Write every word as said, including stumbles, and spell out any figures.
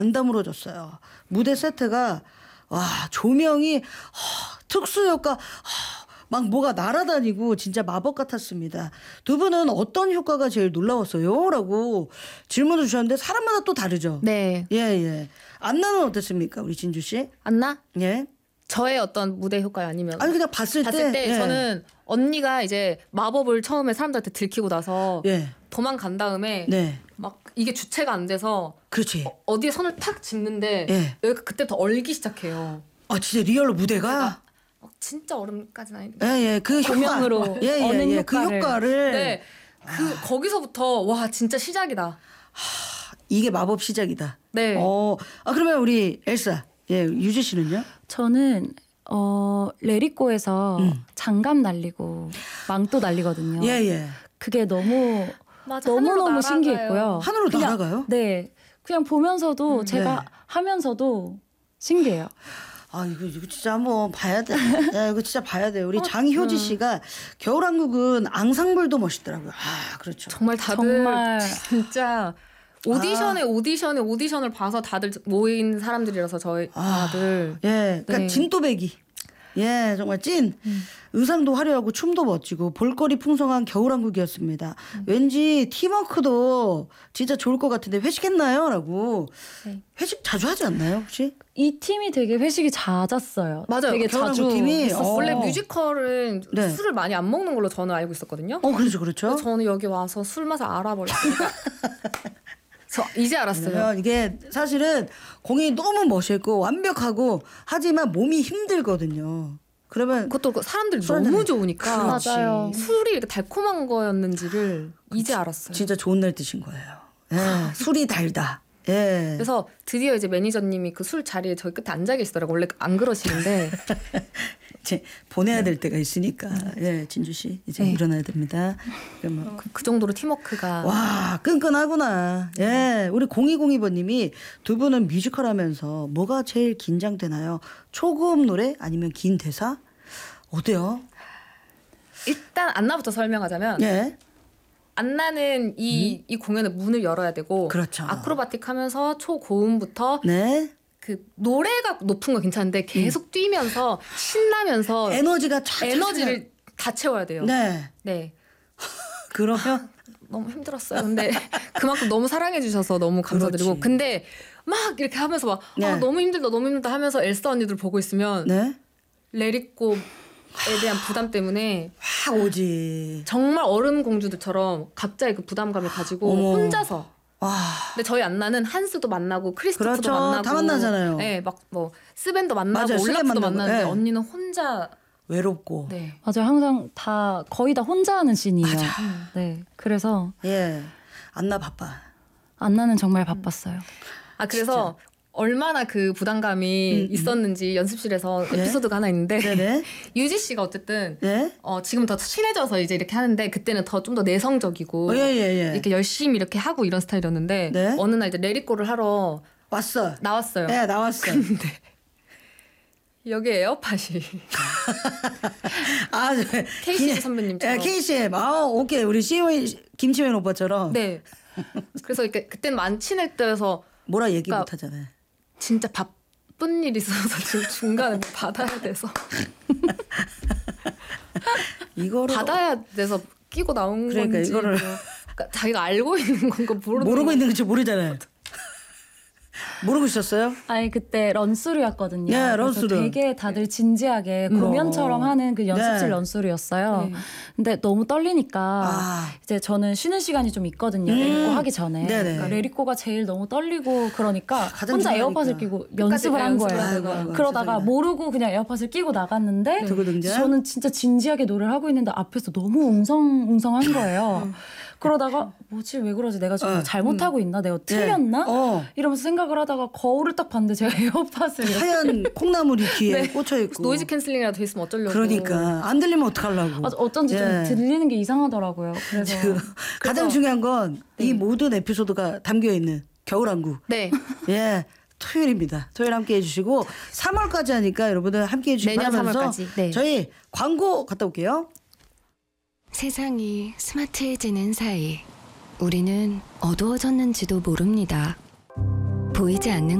안 다물어졌어요. 무대 세트가 와 조명이 허, 특수 효과 허, 막 뭐가 날아다니고 진짜 마법 같았습니다. 두 분은 어떤 효과가 제일 놀라웠어요? 라고 질문을 주셨는데 사람마다 또 다르죠. 네. 예, 예. 안나는 어땠습니까? 우리 진주 씨? 안나? 예. 저의 어떤 무대 효과 아니면 아니 그냥 봤을, 봤을 때, 때 예. 저는 언니가 이제 마법을 처음에 사람들한테 들키고 나서 예. 도망간 다음에 네. 막 이게 주체가 안 돼서 그렇지. 어, 어디에 손을 탁 짚는데 예. 여기가 그때부터 얼기 시작해요. 아 진짜 리얼로 무대가 어, 진짜 얼음까지는 아닌데. 예, 예. 그 조명으로 효과. 예, 예, 어는 예. 그 효과를. 효과를 네. 그 거기서부터 와 진짜 시작이다. 이게 마법 시작이다. 네. 어. 아 그러면 우리 엘사. 예, 유지 씨는요? 저는 어 레리꼬에서 음. 장갑 날리고 망토 날리거든요. 예, 예. 그게 너무 맞아, 너무 하늘로 너무 날아가요. 신기했고요. 하늘로 그냥, 날아가요? 네, 그냥 보면서도 음, 제가 네. 하면서도 신기해요. 아 이거 이거 진짜 한번 봐야 돼. 야, 이거 진짜 봐야 돼. 우리 어, 장효지 음. 씨가 겨울왕국은 앙상블도 멋있더라고요. 아 그렇죠. 정말 다들 정말. 진짜 오디션에 오디션에 오디션을 봐서 다들 모인 사람들이라서 저희 아, 다들 예, 그러니까 네. 진또배기. 예, 정말 찐. 음. 의상도 화려하고 춤도 멋지고 볼거리 풍성한 겨울왕국이었습니다. 음. 왠지 팀워크도 진짜 좋을 것 같은데 회식했나요? 라고. 네. 회식 자주 하지 않나요 혹시? 이 팀이 되게 회식이 잦았어요. 맞아요. 되게 겨울왕국 자주 팀이? 했었어요. 어. 원래 뮤지컬은 네. 술을 많이 안 먹는 걸로 저는 알고 있었거든요. 어 그렇죠 그렇죠. 그래서 저는 여기 와서 술 맛을 알아버렸어요. 저 이제 알았어요. 왜냐면 이게 사실은 공연이 너무 멋있고 완벽하고 하지만 몸이 힘들거든요. 그러면 그것도 그 사람들이 술 너무 한잔- 좋으니까 그렇지. 맞아요. 술이 이렇게 달콤한 거였는지를 이제 알았어요. 진짜 좋은 날 드신 거예요. 예, 술이 달다. 예. 그래서 드디어 이제 매니저님이 그 술 자리에 저희 끝에 앉아 계시더라고요. 원래 안 그러시는데 이제 보내야 될 때가 있으니까 예, 진주 씨 이제 네. 일어나야 됩니다. 그러면 그, 그 정도로 팀워크가 와 끈끈하구나. 예, 우리 공이공이 번님이 두 분은 뮤지컬 하면서 뭐가 제일 긴장되나요? 초고음 노래 아니면 긴 대사? 어때요? 일단 안나부터 설명하자면 예, 안나는 이, 이 공연의 문을 열어야 되고 그렇죠. 아크로바틱 하면서 초고음부터 네. 그 노래가 높은 건 괜찮은데 계속 뛰면서 신나면서 에너지가 차, 에너지를 다 채워야 돼요. 네. 네. 그러면 너무 힘들었어요. 근데 그만큼 너무 사랑해 주셔서 너무 감사드리고 그렇지. 근데 막 이렇게 하면서 막 네. 아, 너무 힘들다 너무 힘들다 하면서 엘사 언니들 보고 있으면 네. 레리꼬에 대한 부담 때문에 확 오지. 정말 어른 공주들처럼 각자의 그 부담감을 가지고 어머. 혼자서 와. 근데 저희 안나는 한스도 만나고 크리스토프도 그렇죠. 만나고 다 만나잖아요. 네, 막 뭐 스벤도 만나고 맞아요. 스벤 올라프도 만나고, 만나는데 네. 언니는 혼자 외롭고. 네. 맞아요. 항상 다 거의 다 혼자 하는 씬이에요. 맞아. 네, 그래서 예. 안나 바빠. 안나는 정말 바빴어요. 아 그래서 얼마나 그 부담감이 음, 음. 있었는지 연습실에서 네. 에피소드가 하나 있는데 네네. 유지 씨가 어쨌든 네. 어, 지금 더 친해져서 이제 이렇게 하는데 그때는 더 좀 더 내성적이고 어, 예, 예, 예. 이렇게 열심히 이렇게 하고 이런 스타일이었는데 네. 어느 날 이제 레리꼬를 하러 왔어. 나왔어요. 예, 나왔어. 근데 여기 에어팟이 아, 네. 케이씨 선배님처럼. 예, 케이씨엠. 아, 오케이. 우리 씨오 김치현 오빠처럼. 네. 그래서 이렇게 그때는 안 친할 때여서 뭐라 얘기 그러니까 못 하잖아요. 진짜 바쁜 일이 있어서 지금 중간에 뭐 받아야 돼서 이거를 받아야 돼서 끼고 나온 그러니까 건지 이거를- 뭐. 그러니까 자기가 알고 있는 건가 모르는 모르고 건- 있는 건지 모르잖아요. 모르고 있었어요? 아니 그때 런스루였거든요. 네, 그래서 런스루. 되게 다들 진지하게 음. 공연처럼 하는 그 연습실 네. 런스루였어요. 네. 근데 너무 떨리니까 아. 이제 저는 쉬는 시간이 좀 있거든요. 음. 레리꼬 하기 전에. 네네. 그러니까 레리꼬가 제일 너무 떨리고 그러니까 가장 혼자 중요하니까. 에어팟을 끼고 연습을 한 연습을 거예요. 하는 거야. 아이고, 그러다가 세상에. 모르고 그냥 에어팟을 끼고 나갔는데 두고 등장? 저는 진짜 진지하게 노래를 하고 있는데 앞에서 너무 웅성웅성한 거예요. 그러다가 뭐지 왜 그러지 내가 지금 어. 잘못하고 있나 내가 틀렸나 어. 이러면서 생각을 하다가 거울을 딱 봤는데 제가 에어팟을 이렇게 하얀 콩나물이 뒤에 네. 꽂혀 있고. 노이즈 캔슬링이라도 돼 있으면 어쩌려고. 그러니까 안 들리면 어떡하려고. 아, 어쩐지 예. 좀 들리는 게 이상하더라고요. 그래서 그 가장 중요한 건 이 모든 에피소드가 담겨 있는 겨울왕국. 네. 예. 토요일입니다. 토요일 함께 해주시고 삼월까지 하니까 여러분들 함께 해주시기 내년 바라면서 삼월까지. 네. 저희 광고 갔다 올게요. 세상이 스마트해지는 사이 우리는 어두워졌는지도 모릅니다. 보이지 않는